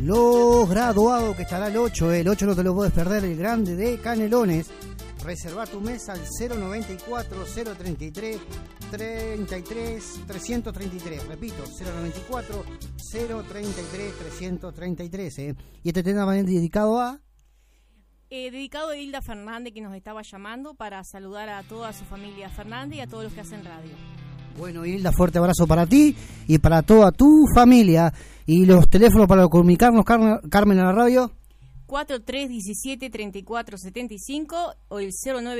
los graduados, que estará el 8 no te lo puedes perder, el grande de Canelones. Reserva tu mesa al 094 033 333, repito, 094 033 333. Y este tema va dedicado a... dedicado a Hilda Fernández, que nos estaba llamando para saludar a toda su familia Fernández y a todos los que hacen radio. Bueno, Hilda, fuerte abrazo para ti y para toda tu familia. Y los teléfonos para comunicarnos, Carmen, a la radio. 4317-3475 o el 09